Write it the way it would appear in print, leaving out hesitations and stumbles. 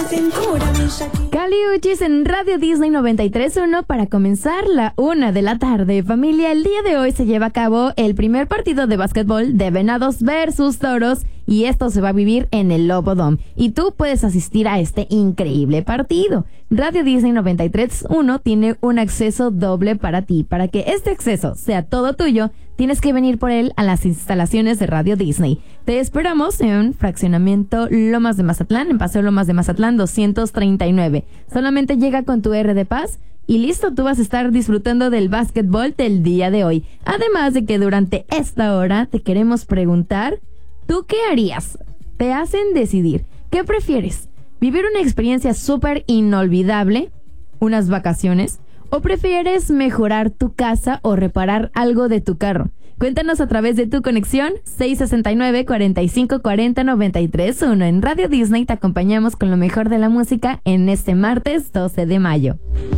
Kali Uchis en Radio Disney 93.1 para comenzar la 1 de la tarde. Familia, el día de hoy se lleva a cabo el primer partido de básquetbol de Venados versus Toros y esto se va a vivir en el Lobo Dome. Y tú puedes asistir a este increíble partido. Radio Disney 93.1 tiene un acceso doble para ti. Para que este acceso sea todo tuyo, tienes que venir por él a las instalaciones de Radio Disney. Te esperamos en Fraccionamiento Lomas de Mazatlán, en Paseo Lomas de Mazatlán 239. Solamente llega con tu R de Paz y listo, tú vas a estar disfrutando del básquetbol del día de hoy. Además de que durante esta hora te queremos preguntar, ¿tú qué harías? Te hacen decidir. ¿Qué prefieres? ¿Vivir una experiencia súper inolvidable? ¿Unas vacaciones? ¿O prefieres mejorar tu casa o reparar algo de tu carro? Cuéntanos a través de tu conexión 669-4540-931. En Radio Disney te acompañamos con lo mejor de la música en este martes 12 de mayo.